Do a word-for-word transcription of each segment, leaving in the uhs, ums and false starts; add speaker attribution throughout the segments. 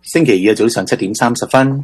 Speaker 1: 星期二嘅早上七點三十分。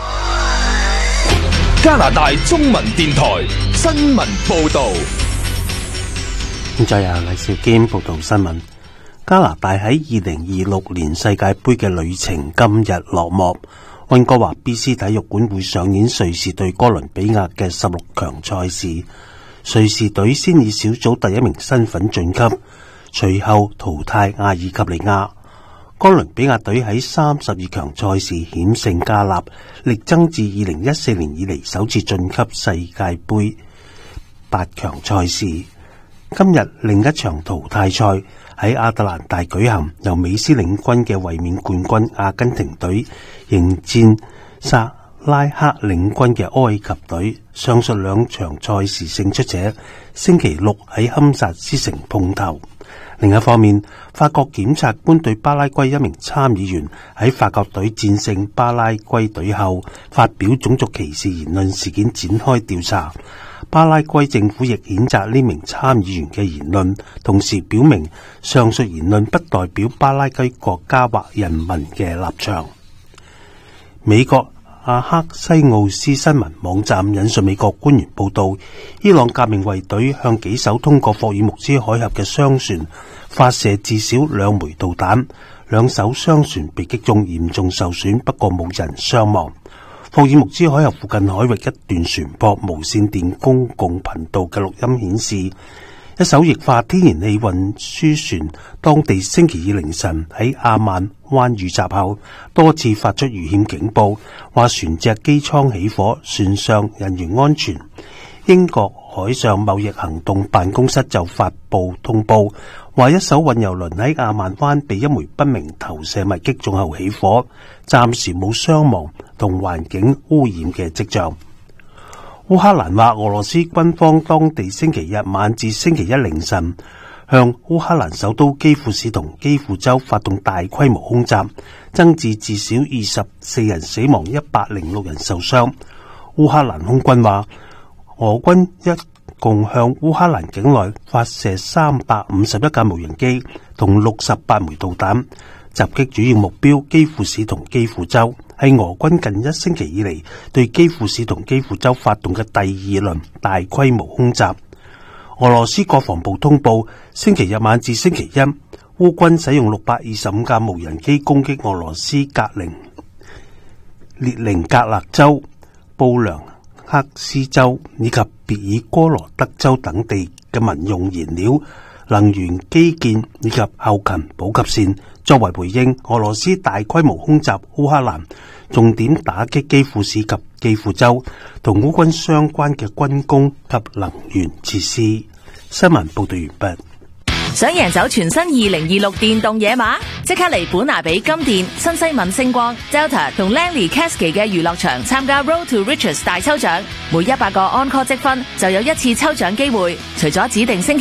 Speaker 2: 加拿大中文電台新聞報道。
Speaker 3: 現在由黎兆堅報道新聞。加拿大喺二零二六年世界盃嘅旅程今日落幕。溫哥華 B C 體育館會上演瑞士對哥倫比亞嘅十六強賽事。瑞士隊先以小組第一名身份晉級，隨後淘汰阿爾及利亞。哥倫比亞隊喺三十二強賽事險勝加納，力爭自二零一四年以嚟首次晉級世界盃八強賽事。今日另一場淘汰賽喺亞特蘭大舉行，由美斯領軍嘅衛冕冠軍阿根廷隊迎戰薩拉克領軍嘅埃及隊。上述兩場賽事勝出者星期六喺堪薩斯城碰頭。另一方面，法國檢察官對巴拉圭一名參議員喺法國隊戰勝巴拉圭隊後發表種族歧視言論事件展開調查。巴拉圭政府亦譴責呢名參議員嘅言論，同時表明上述言論不代表巴拉圭國家或人民嘅立場。美國阿克西奧斯新聞網站引述美國官員報道，伊朗革命衛隊向幾艘通過霍爾木茲海峽嘅商船發射至少兩枚導彈，兩艘商船被擊中，嚴重受損，不過冇人傷亡。霍爾木茲海峽附近海域一段船舶無線電公共頻道嘅錄音顯示，一艘液化天然氣運輸船當地星期二凌晨喺阿曼灣遇襲後，多次發出遇險警報，話船隻機艙起火，船上人員安全。英國海上貿易行動辦公室就發布通報，話一艘運油輪喺阿曼灣被一枚不明投射物擊中後起火，暫時冇傷亡同環境污染嘅跡象。烏克蘭話俄羅斯軍方當地星期日晚至星期一凌晨向烏克蘭首都基輔市同基輔州發動大規模空襲，增至至少二十四人死亡，一百零六人受傷。烏克蘭空軍話俄軍一共向烏克蘭境內發射三百五十一架無人機同六十八枚導彈，襲擊主要目標基輔市同基輔州，係俄軍近一星期以嚟對基輔市同基輔州發動嘅第二輪大規模空襲。俄羅斯國防部通報，星期日晚至星期一，烏軍使用六百二十五架無人機攻擊俄羅斯格林列寧格勒州、布良克斯州以及別爾哥羅德州等地嘅民用燃料、能源基建以及後勤補給線。作為回應，俄羅斯大規模空襲烏克蘭，重點打擊基輔市及基輔州同烏軍相關嘅軍工及能源設施。新聞報道完畢。
Speaker 4: 想贏走全新二零二六電動野馬，即刻嚟本拿比金電、新西敏星光、Delta 同 Langley Cascade 嘅娛樂場參加 Road to Riches 大抽獎，每一百個 Encore 積分就有一次抽獎機會。除咗指定星期